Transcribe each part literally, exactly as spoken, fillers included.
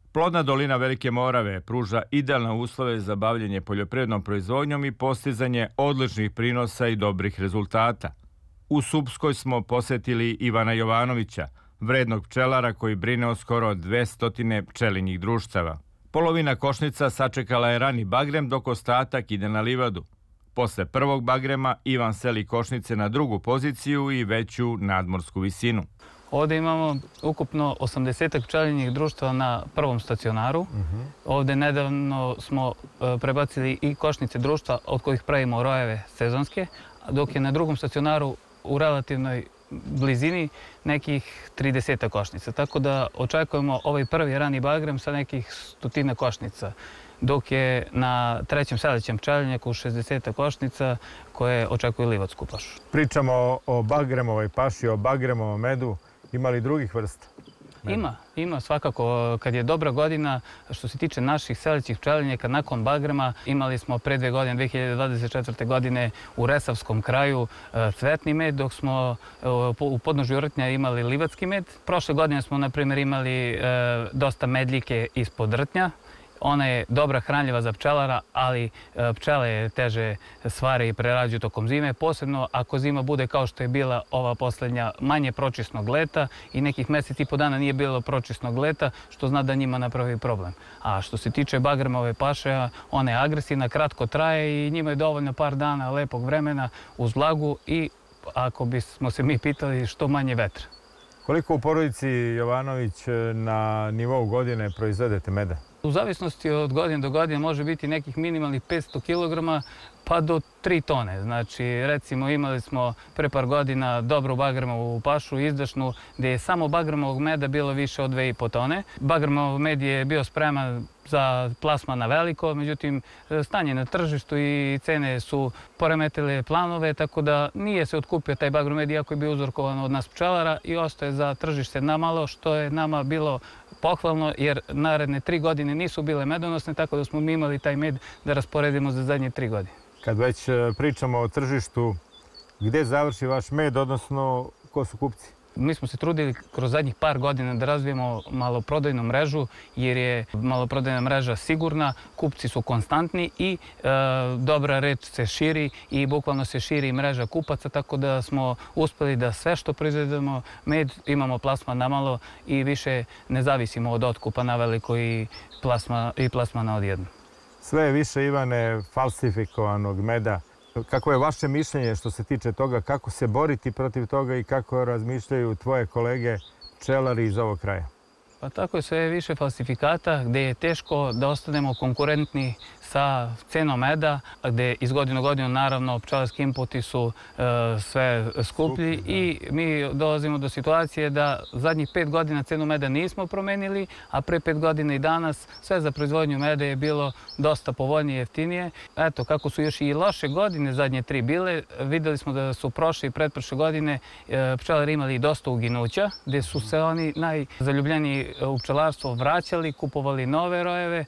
Plodna dolina Velike Morave pruža idealne uslove za bavljenje poljoprivrednom proizvodnjom i postizanje odličnih prinosa i dobrih rezultata. U Supskoj smo posetili Ivana Jovanovića, vrednog pčelara koji brine o skoro dvesta pčelinjih društava. Polovina košnica sačekala je rani bagrem, dok ostatak ide na livadu. Posle prvog bagrema Ivan seli košnice na drugu poziciju i veću nadmorsku visinu. Ovdje imamo ukupno osamdeset pčelinjih društva na prvom stacionaru. Ovdje nedavno smo prebacili i košnice društva od kojih pravimo rojeve sezonske, dok je na drugom stacionaru u relativnoj blizini nekih trideset košnica. Tako da očekujemo ovaj prvi rani bagrem sa nekih stotina košnica, dok je na trećem selećem pčelinjaku šezdeset košnica koje očekuju livadsku pašu. Pričamo o bagremovoj paši, o bagremovom medu. Ima li drugih vrsta? Ima, ima svakako. Kad je dobra godina, što se tiče naših selećih pčelinjaka, nakon bagrema imali smo pre dve godine, dve hiljade dvadeset četvrte. godine u Resavskom kraju cvetni med, dok smo u podnožju Rtnja imali livadski med. Prošle godine smo, na primjer, imali dosta medljike ispod Rtnja. Ona je dobra hranljiva za pčelara, ali pčele teže stvari i prerađuju tokom zime, posebno ako zima bude kao što je bila ova posljednja, manje pročisnog leta i nekih mjesec i po dana nije bilo pročisnog leta, što zna da njima napravi problem. A što se tiče bagremove paše, ona je agresivna, kratko traje i njima je dovoljno par dana lepog vremena uz vlagu i, ako bismo se mi pitali, što manje vetra. Koliko u porodici Jovanović na nivou godine proizvedete meda? U zavisnosti od godine do godine može biti nekih minimalnih petsto kilograma pa do tri tone. Znači, recimo, imali smo pre par godina dobru bagremovu pašu, izdašnu, gdje je samo bagremovog meda bilo više od dve i po tone. Bagremov med je bio spreman za plasman na veliko, međutim, stanje na tržištu i cene su poremetile planove, tako da nije se otkupio taj bagremov med, iako je bio uzorkovan od nas pčelara i ostaje za tržište na malo, što je nama bilo pohvalno, jer naredne tri godine nisu bile medonosne, tako da smo mi imali taj med da rasporedimo za zadnje tri godine. Kad već pričamo o tržištu, gdje završi vaš med, odnosno ko su kupci? Mi smo se trudili kroz zadnjih par godina da razvijemo maloprodajnu mrežu, jer je maloprodajna mreža sigurna, kupci su konstantni i e, dobra reč se širi i bukvalno se širi mreža kupaca, tako da smo uspeli da sve što proizvedemo med imamo plasman na malo i više ne zavisimo od otkupa na veliko i, plasma, i plasmana odjedno. Sve je više, Ivane, falsifikovanog meda. Kako je vaše mišljenje što se tiče toga, kako se boriti protiv toga i kako razmišljaju tvoje kolege pčelari iz ovog kraja? Pa tako je, sve više falsifikata gdje je teško da ostanemo konkurentni sa cenom meda, gdje iz godine u godinu naravno pčelarski inputi su e, sve skuplji i mi dolazimo do situacije da zadnjih pet godina cenu meda nismo promenili, a pre pet godina i danas sve za proizvodnju meda je bilo dosta povoljnije i jeftinije. Eto, kako su još i loše godine zadnje tri bile, videli smo da su prošle i pretprošle godine e, pčelari imali dosta uginuća, gdje su se oni najzaljubljeniji u pčelarstvo vraćali, kupovali nove rojeve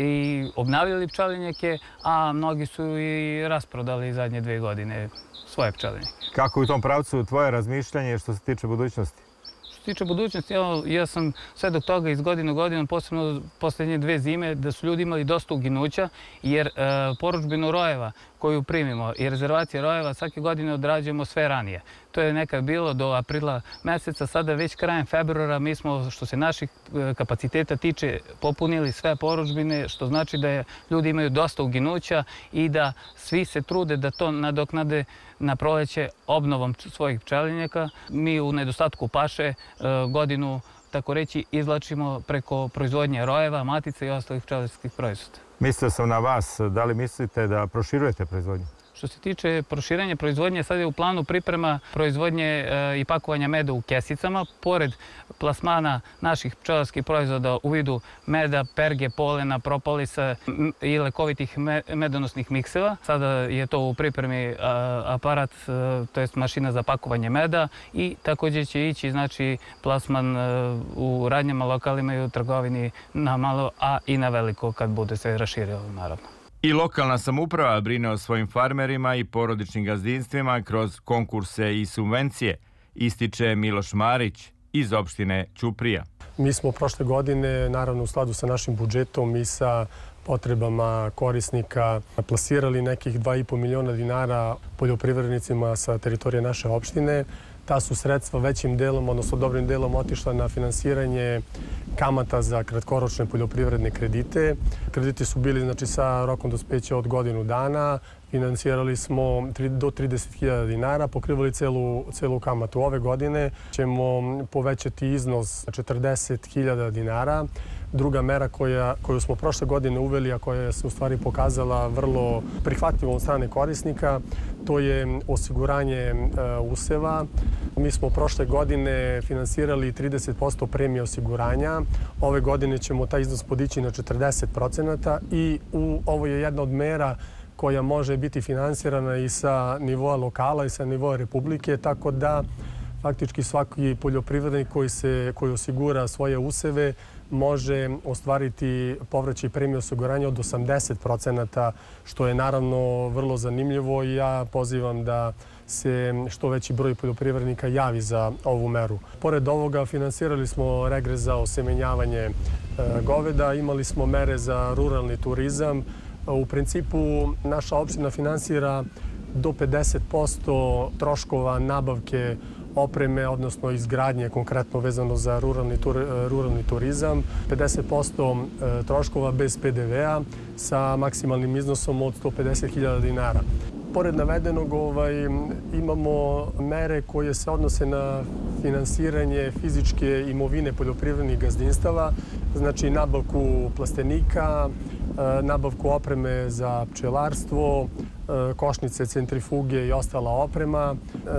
i obnavljali pčelinjake, a mnogi su i rasprodali zadnje dve godine svoje pčelinjake. Kako je u tom pravcu tvoje razmišljanje što se tiče budućnosti? Što se tiče budućnosti, ja, ja sam sve dok toga iz godine u godinu, posebno posljednje dve zime, da su ljudi imali dosta uginuća, jer e, porudžbinu rojeva koju primimo i rezervacije rojeva svake godine odrađujemo sve ranije. To je nekad bilo do aprila meseca, sada već krajem februara mi smo, što se naših kapaciteta tiče, popunili sve porudžbine, što znači da je, ljudi imaju dosta uginuća i da svi se trude da to nadoknade na proleće obnovom svojih pčelinjaka. Mi u nedostatku paše e, godinu, tako reći, izvlačimo preko proizvodnje rojeva, matica i ostalih pčelarskih proizvoda. Mislio sam na vas, da li mislite da proširujete proizvodnju? Što se tiče proširenja proizvodnje, sad je u planu priprema proizvodnje e, i pakovanja meda u kesicama. Pored plasmana naših pčelarskih proizvoda u vidu meda, perge, polena, propolisa i lekovitih me, medonosnih mikseva. Sada je to u pripremi a, aparat, a, to jest mašina za pakovanje meda i također će ići, znači, plasman a, u radnjama, lokalima i u trgovini na malo, a i na veliko kad bude se raširio, naravno. I lokalna samouprava brine o svojim farmerima i porodičnim gazdinstvima kroz konkurse i subvencije, ističe Miloš Marić iz opštine Ćuprija. Mi smo prošle godine, naravno u skladu sa našim budžetom i sa potrebama korisnika, plasirali nekih dva i po miliona dinara poljoprivrednicima sa teritorije naše opštine. Ta su sredstva većim delom, odnosno dobrim delom, otišla na finansiranje kamata za kratkoročne poljoprivredne kredite. Krediti su bili znači, sa rokom dospeća od godinu dana. Finansirali smo do trideset hiljada dinara, pokrivali celu, celu kamatu. Ove godine ćemo povećati iznos na četrdeset hiljada dinara. Druga mera koja, koju smo prošle godine uveli, a koja se u stvari pokazala vrlo prihvatljivom od strane korisnika, to je osiguranje e, useva. Mi smo prošle godine finansirali trideset posto premije osiguranja. Ove godine ćemo taj iznos podići na četrdeset procenata i u, ovo je jedna od mera koja može biti finansirana i sa nivoa lokala i sa nivoa Republike, tako da faktički svaki poljoprivrednik koji, se, koji osigura svoje useve može ostvariti povraćaj premije osiguranja od osamdeset procenata, što je naravno vrlo zanimljivo i ja pozivam da se što veći broj poljoprivrednika javi za ovu meru. Pored ovoga finansirali smo regres za osemenjavanje e, goveda, imali smo mere za ruralni turizam. U principu naša opština finansira do pedeset posto troškova nabavke opreme, odnosno izgradnje konkretno vezano za ruralni, tur, ruralni turizam, pedeset posto troškova bez pe de ve a sa maksimalnim iznosom od sto pedeset hiljada dinara. Pored navedenog ovaj, imamo mere koje se odnose na finansiranje fizičke imovine poljoprivrednih gazdinstava, znači nabavku plastenika, nabavku opreme za pčelarstvo, košnice, centrifuge i ostala oprema,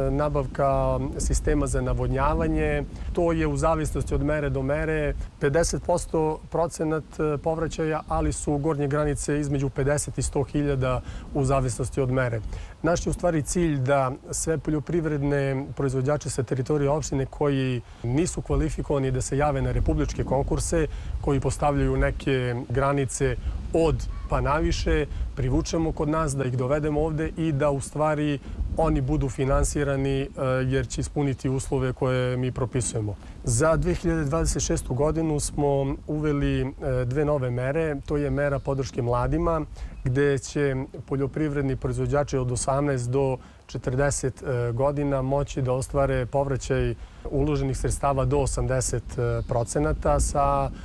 nabavka sistema za navodnjavanje. To je u zavisnosti od mere do mere pedeset posto procenat povraćaja, ali su gornje granice između pedeset i sto hiljada u zavisnosti od mere. Naš je u stvari cilj da sve poljoprivredne proizvođače sa teritorije opštine koji nisu kvalifikovani da se jave na republičke konkurse, koji postavljaju neke granice od pa naviše, privučemo kod nas, da ih dovedemo ovde i da u stvari oni budu finansirani jer će ispuniti uslove koje mi propisujemo. Za dve hiljade dvadeset šestu godinu smo uveli dve nove mere. To je mera podrške mladima, gde će poljoprivredni proizvođači od osamnaest do četrdeset godina moći da ostvare povraćaj uloženih sredstava do osamdeset procenata sa